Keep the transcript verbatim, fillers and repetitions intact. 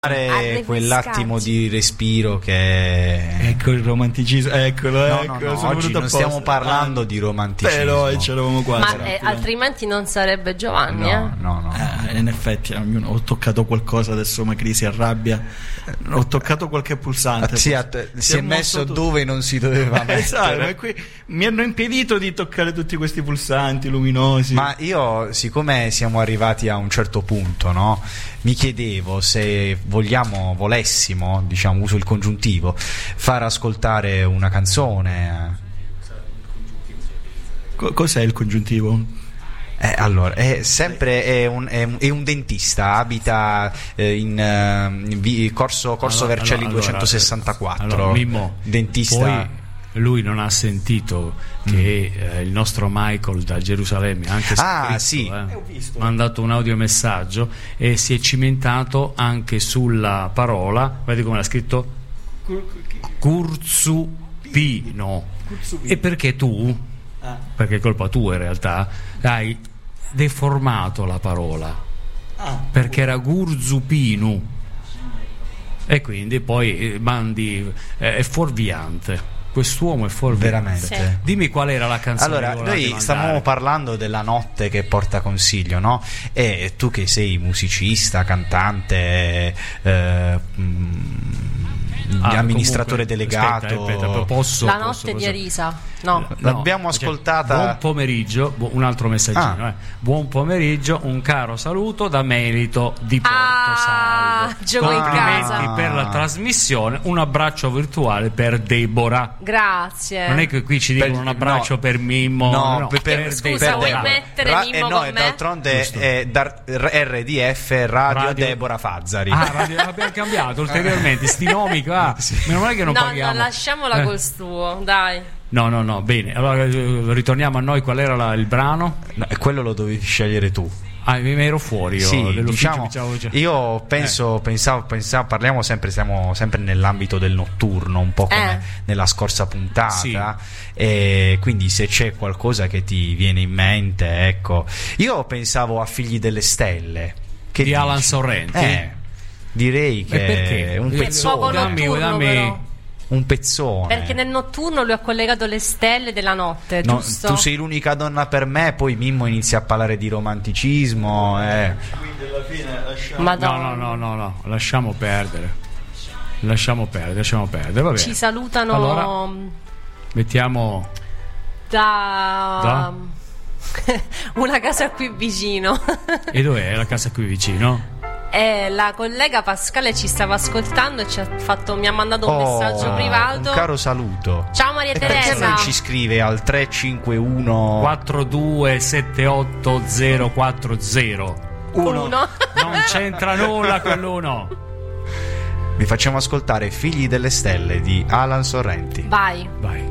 quell'attimo di respiro che ecco il romanticismo, eccolo, no, ecco, no, no, oggi non stiamo parlando ah, di romanticismo, però c'eravamo quasi. Ma eh, altrimenti non sarebbe Giovanni, no, eh? no, no. Eh, in effetti ho toccato qualcosa, adesso Macri si arrabbia, ho toccato qualche pulsante, si, ha, si è messo tutto dove non si doveva mettere. Esatto, ma qui mi hanno impedito di toccare tutti questi pulsanti luminosi. Ma io, siccome siamo arrivati a un certo punto, no, mi chiedevo se vogliamo, volessimo, diciamo, uso il congiuntivo, far ascoltare una canzone. Co- cos'è il congiuntivo? Eh, allora, è sempre è un, è un, è un dentista, abita eh, in, uh, in vi, Corso, Corso allora, Vercelli allora, duecentosessantaquattro. Allora, Mimmo, dentista. Poi lui non ha sentito che mm. eh, il nostro Michael da Gerusalemme ha anche scritto, ah, sì. eh, mandato un audiomessaggio e si è cimentato anche sulla parola, vedi come l'ha scritto? Curzupino. E perché tu, ah. perché è colpa tua in realtà, hai deformato la parola, ah. perché era Gurzupinu e quindi poi mandi eh, è fuorviante. Quest'uomo è fuorviante. Veramente. Sì. Dimmi qual era la canzone. Allora, noi stavamo parlando della notte che porta consiglio, no? E tu che sei musicista, cantante, eh, ah, amministratore comunque, delegato, aspetta, aspetta, posso, la posso, notte posso. di Arisa. No, l'abbiamo no, ascoltata. Cioè, buon pomeriggio, bu- un altro messaggino. Ah. Eh. Buon pomeriggio, un caro saluto da Melito di Porto ah, Salvo. Complimenti casa. per la trasmissione. Un abbraccio virtuale per Deborah. Grazie. Non è che qui ci dicono per, un abbraccio no, per Mimmo. No, no per, per, scusa, per vuoi Deborah. mettere Ra- Mimmo eh, no, con e me? d'altronde è dar, R D F Radio, Radio Deborah Fazzari. Ah, radio, abbiamo cambiato ulteriormente sti nomi qua. Sì. Meno male che non no, paghiamo. No, lasciamola eh. col suo, dai. No, no, no, bene. Allora ritorniamo a noi. Qual era la, il brano? No, quello lo dovevi scegliere tu. Ah, mi ero fuori io. Sì, diciamo, diciamo, io penso, eh. pensavo, pensavo, parliamo sempre, siamo sempre nell'ambito del notturno, un po' come eh. nella scorsa puntata, sì. E quindi se c'è qualcosa che ti viene in mente, ecco. Io pensavo a Figli delle Stelle. Che di dici? Alan Sorrenti. Eh, direi che è un pezzone. Dammi, dammi. Un pezzone. Perché nel notturno lui ha collegato le stelle della notte, no, giusto? Tu sei l'unica donna per me, poi Mimmo inizia a parlare di romanticismo, eh. Quindi alla fine lasciamo... No, no, no, no, no, lasciamo perdere. Lasciamo perdere, lasciamo perdere, va bene. Ci salutano allora, mettiamo da, da? una casa qui vicino. E dov'è la casa qui vicino? Eh, la collega Pascale ci stava ascoltando e ci ha, fatto, mi ha mandato un oh, messaggio privato. Un caro saluto. Ciao Maria e Teresa. Perché non ci scrive al tre cinque uno quattro due sette otto zero quattro zero uno? Non c'entra nulla quell'uno. Vi facciamo ascoltare Figli delle Stelle di Alan Sorrenti. Vai. Vai.